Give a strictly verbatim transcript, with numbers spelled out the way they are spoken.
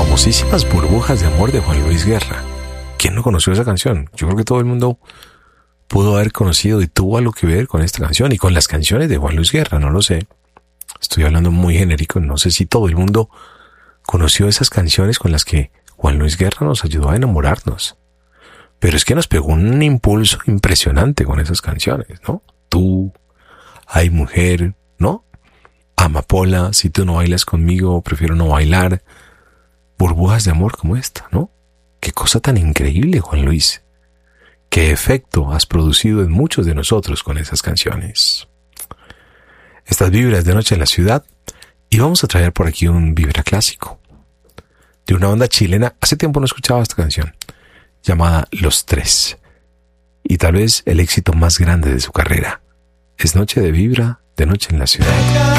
famosísimas Burbujas de Amor de Juan Luis Guerra. ¿Quién no conoció esa canción? Yo creo que todo el mundo pudo haber conocido y tuvo algo que ver con esta canción y con las canciones de Juan Luis Guerra, no lo sé. Estoy hablando muy genérico, no sé si todo el mundo conoció esas canciones con las que Juan Luis Guerra nos ayudó a enamorarnos. Pero es que nos pegó un impulso impresionante con esas canciones, ¿no? Tú, Ay Mujer, ¿no? Amapola, Si tú no bailas conmigo, prefiero no bailar. Burbujas de amor como esta, ¿no? Qué cosa tan increíble, Juan Luis. Qué efecto has producido en muchos de nosotros con esas canciones. Estas vibras de Noche en la Ciudad, y vamos a traer por aquí un vibra clásico de una banda chilena. Hace tiempo no escuchaba esta canción, llamada Los Tres, y tal vez el éxito más grande de su carrera. Es Noche de Vibra de Noche en la Ciudad.